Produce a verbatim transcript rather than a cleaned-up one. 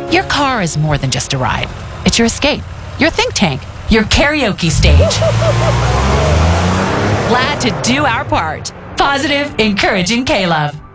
Your car is more than just a ride. It's your escape, your think tank, your karaoke stage. Glad to do our part. Positive, encouraging K-Love.